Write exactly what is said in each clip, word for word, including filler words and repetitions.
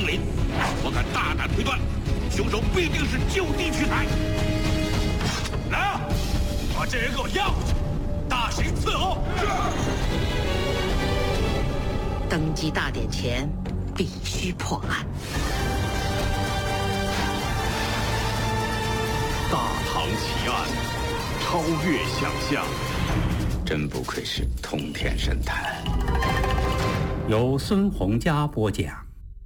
林，我敢大胆推断，凶手必定是就地取材。来啊，把这人给我押过去，大刑伺候。 登基大典前，必须破案。 大唐奇案，超越想象。 真不愧是通天神探。 由孙洪佳播讲。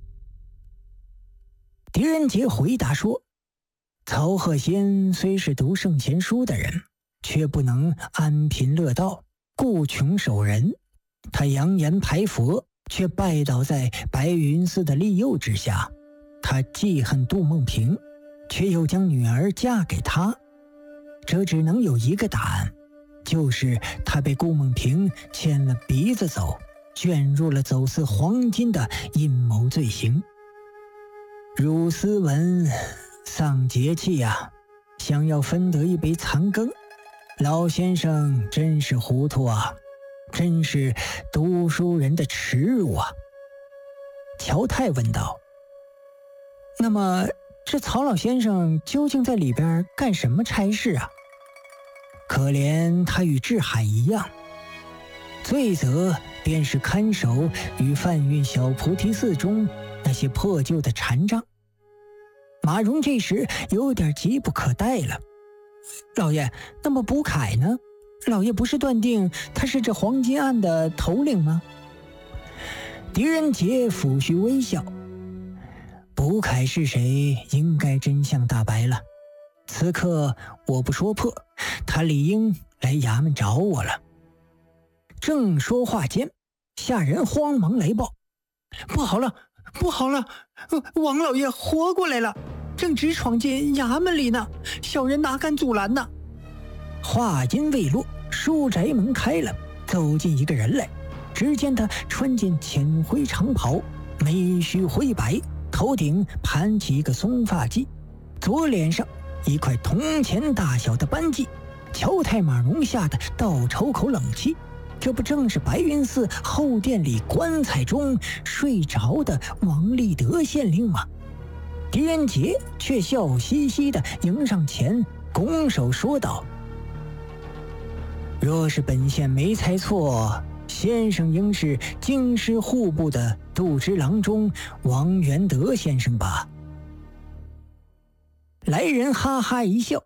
狄仁杰回答说，曹鹤仙虽是读圣贤书的人，却不能安贫乐道，顾穷守仁。他扬言排佛，却拜倒在白云寺的利诱之下。他记恨杜梦萍，却又将女儿嫁给他。这只能有一个答案，就是他被顾梦萍牵了鼻子走，卷入了走私黄金的阴谋罪行。汝斯文丧节气呀、啊，想要分得一杯残羹，老先生真是糊涂啊，真是读书人的耻辱啊。乔太问道，那么这曹老先生究竟在里边干什么差事啊？可怜他与志海一样，罪责便是看守与贩运小菩提寺中那些破旧的禅杖。马荣这时有点急不可待了，老爷，那么卜凯呢？老爷不是断定他是这黄金案的头领吗？狄仁杰抚须微笑，卜凯是谁，应该真相大白了。此刻我不说破，他理应来衙门找我了。正说话间，下人慌忙来报，不好了，不好了，王老爷活过来了，正直闯进衙门里呢，小人哪敢阻拦呢？话音未落，书宅门开了，走进一个人来。只见他穿件浅灰长袍，眉须灰白，头顶盘起一个松发髻，左脸上一块铜钱大小的斑迹。乔太马荣吓得倒抽口冷气，这不正是白云寺后殿里棺材中睡着的王立德县令吗？狄仁杰却笑嘻嘻地迎上前，拱手说道，若是本县没猜错，先生应是京师户部的度支郎中王元德先生吧？来人哈哈一笑，